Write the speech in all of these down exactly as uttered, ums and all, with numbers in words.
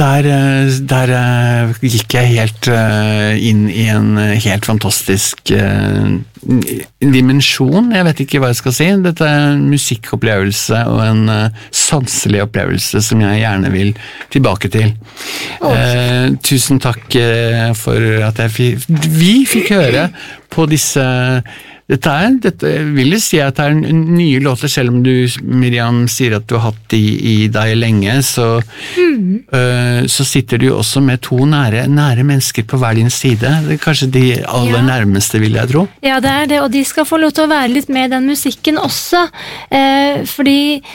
Der, der gikk jeg helt inn i en helt fantastisk dimensjon, jeg vet ikke hva jeg skal si. Dette er en musikkopplevelse og en sanselig opplevelse som jeg gjerne vil tilbake til. Eh, tusen takk for at jeg fikk, vi fikk høre på disse. Dette er, dette vil jeg si at det er nye låter, selv om du, Miriam, sier at du har hatt de i deg lenge, så, mm. uh, så sitter du også med to nære, nære mennesker på hver din side. Det er kanskje de aller ja. nærmeste, vil jeg tro. Ja, det er det, og de skal få lov til å være litt med i den musikken også, eh, fordi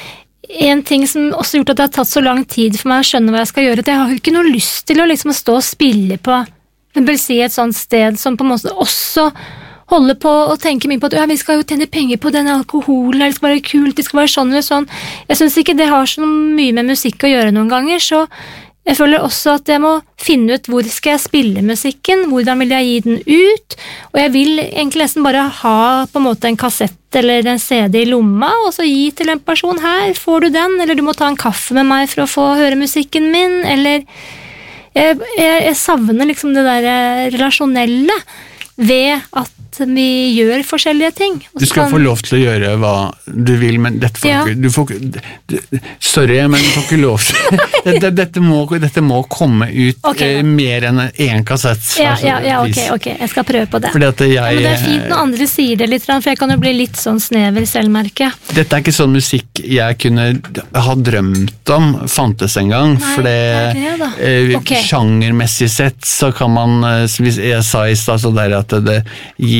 en ting som også har gjort at det har tatt så lang tid for meg å skjønne hva jeg skal gjøre, at jeg har jo ikke noe lyst til å liksom stå og spille på, jeg vil si et sånt sted som på en måte også holde på og tenke mye på at ja, vi skal jo tjene penger på den alkoholen, det skal være kult, det skal være sånn eller sånn. Jeg synes ikke det har så mye med musikk å gjøre noen ganger, så jeg føler også at jeg må finne ut hvor skal jeg spille musikken, hvordan vil jeg gi den ut, og jeg vil egentlig nesten bare ha på en måte en kassett eller en C D i lomma, og så gi til en person her, får du den, eller du må ta en kaffe med meg for å få høre musikken min, eller jeg, jeg, jeg savner liksom det der relasjonelle ved at vi gjør forskjellige ting. Du skal kan... få lov til å gjøre hva du vil, men dette får, ja. ikke, du får du, sorry, men du får ikke lov til dette, dette, må, dette må komme ut okay. eh, mer enn en kassett. Ja, ja, ja ok, ok, jeg skal prøve på det. Fordi at jeg, ja, men det er fint når andre sier det litt, for jeg kan jo bli litt sånn snever selvmerke. Dette er ikke sånn musikk jeg kunne ha drømt om, fantes en gang, Nei, for det, det, det eh, okay. sjangermessig sett så kan man, som jeg sa i sted, så der at det gir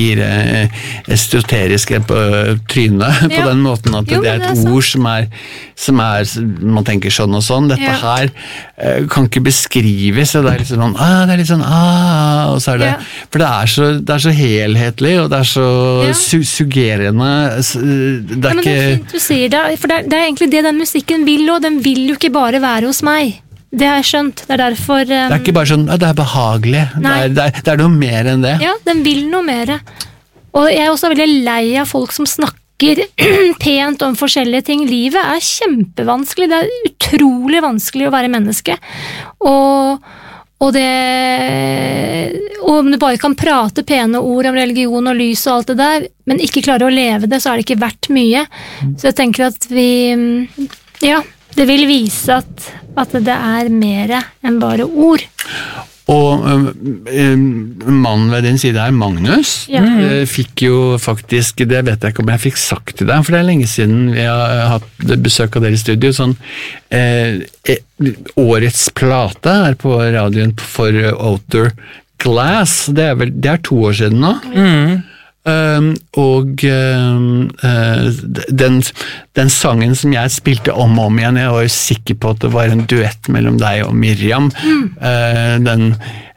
esoteriske på trynet på ja. den måten at jo, det er et det er ord som er, som er, man tenker sånn og sånn, dette ja. her uh, kan ikke beskrives, det er litt sånn, ah, det er litt sånn, ah, og så er det, ja. for det er, så, det er så helhetlig, og det er så ja. su suggerende, det er ja, men ikke... Det er fint du sier det, for det er, det er egentlig det den musikken vil, og den vil jo ikke bare være hos meg. Det har jeg skjønt, det er derfor um... Det er ikke bare sånn, det er behagelig det er, det, er, det er noe mer enn det. Ja, den vil noe mer. Og jeg er også veldig lei av folk som snakker pent om forskjellige ting. Livet er kjempevanskelig, det er utrolig vanskelig å være menneske. Og, og det og om du bare kan prate pene ord om religion og lys og alt det der, men ikke klare å leve det, så er det ikke verdt mye. Så jeg tenker at vi ja, det vil vise at, at det er mer enn bare ord. Og um, mannen ved din side er Magnus. Ja. Fikk jo faktisk, det vet jeg ikke om jeg fikk sagt til deg, for det er lenge siden vi har hatt besøk av dere i studio, sånn eh, årets plate er på radioen for Outer Glass, det er vel, det er to år siden nå. Mm. Um, og um, uh, den, den sangen som jeg spilte om og om igjen, jeg var jo sikker på at det var en duett mellom deg og Miriam, mm. uh, den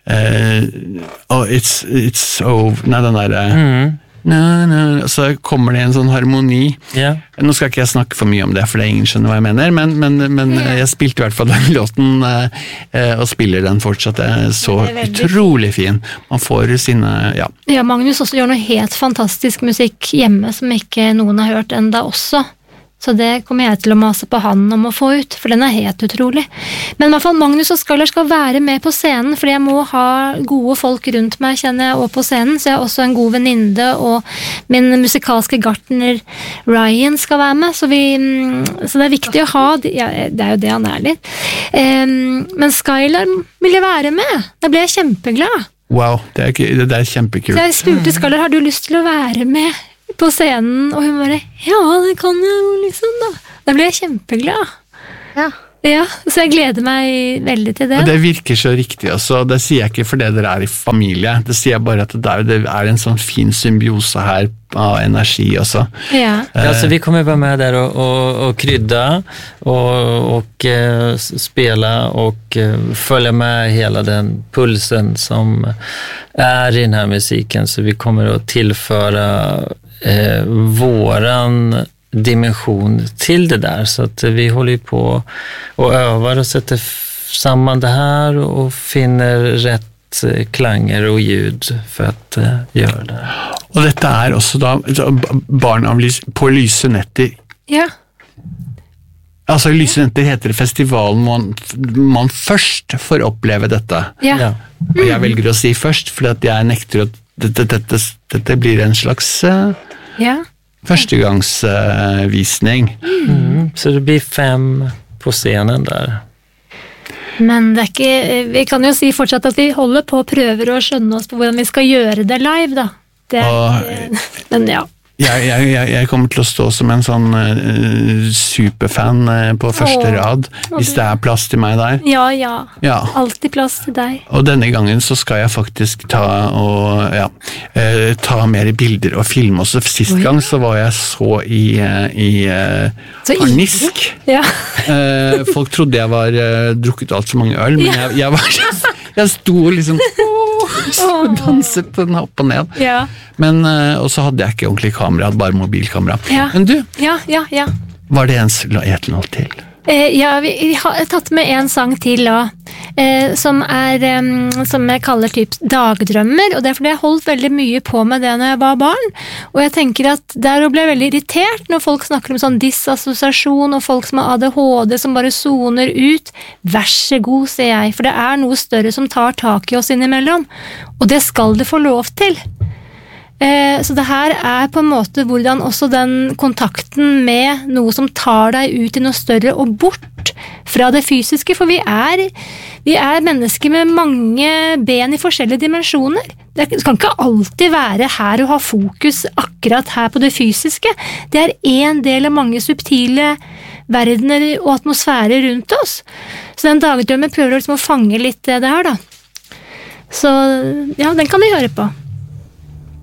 uh, oh, it's, it's over, nei den der mm. na, na, så kommer det en sånn harmoni yeah. nå skal ikke jeg snakke for mye om det, for det er ingen skjønner hva jeg mener, men, men, men yeah. jeg spilte i hvert fall den låten uh, og spiller den fortsatt, det er så det er utrolig fin, man får sine ja. ja, Magnus også gjør noe helt fantastisk musikk hjemme som ikke noen har hørt enda også. Så det kommer jeg til å mase på han om å få ut, for den er helt utrolig. Men i hvert fall Magnus og Skylar skal være med på scenen, fordi jeg må ha gode folk rundt meg, kjenner jeg, og på scenen, så jeg har også en god venninne, og min musikalske gartner Ryan skal være med, så, vi, så det er viktig å ha, ja, det er jo det han er litt. Men Skylar ville være med, da ble jeg kjempeglad. Wow, det er, det er kjempekult. Så jeg spurte Skylar, har du lyst til å være med på scenen, og hun bare, ja, det kan jeg jo liksom da. Da ble jeg kjempeglad. Ja. Ja, så jeg gleder meg veldig til det. Og det virker så riktig også, det sier jeg ikke fordi dere er i familie, det sier jeg bare at det er, det er en sånn fin symbiose her av energi også. Ja. Uh, ja, så vi kommer vara med där och, och, och krydda och, och uh, spela och uh, följa med hela den pulsen som är i den här musiken, så vi kommer att tillföra uh, våran dimension till det där, så att vi håller på och övar och sätter samman det här och finner rätt klanger och ljud för att uh, göra det. Och detta är också då barn av lys, på lyse netter. Ja. Altså Lysstudenter heter det festivalen man, man først får oppleve dette. Ja. Ja. Og jeg velger å si først, fordi at jeg nekter at dette, dette, dette blir en slags uh, Ja. førstegangsvisning. Uh, Mm. Så det blir fem på scenen der. Men det er ikke, vi kan jo si fortsatt at vi holder på og prøver å skjønne oss på hvordan vi skal gjøre det live, da. Det er, Og- men ja. Jeg, jeg, jeg, jeg kommer til å stå som en sånn uh, superfan uh, på første Åh. rad, hvis det er plass til meg der. Ja, ja. Ja. Alltid plass til deg. Og denne gangen så skal jeg faktisk ta og ja, uh, ta mer bilder og filme også. Sist Oi. gang så var jeg så i, uh, i uh, Så ivrig. harnisk. Ja. Uh, folk trodde jeg var uh, drukket alt så mange øl, men Ja. jeg, jeg var jeg sto liksom og danset den opp og ned. Ja. Men, uh, og så hadde jeg ikke ordentlig kamera, jeg hadde bare mobilkamera. Ja. Men du, Ja, ja, ja. var det en gjetlåt til? Eh, ja, vi, vi har tatt med en sang til da, eh, som er, em, som jeg kaller typ dagdrømmer, og det er fordi jeg holdt veldig mye på med det når jeg var barn, og jeg tenker at der ble jeg veldig irritert når folk snakker om sånn disassosiasjon, og folk som har A D H D som bare zoner ut. Vær så god, sier jeg, for det er noe større som tar tak i oss innimellom, og det skal det få lov til. Eh, Så det her er på en måte hvordan også den kontakten med noe som tar deg ut i noe større og bort fra det fysiske, for vi er, vi er mennesker med mange ben i forskjellige dimensjoner. Det kan ikke alltid være her å ha fokus akkurat her på det fysiske. Det er en del av mange subtile verdener og atmosfærer rundt oss. Så den dagdrømmen prøver liksom å fange litt det her da. Så ja, den kan vi høre på.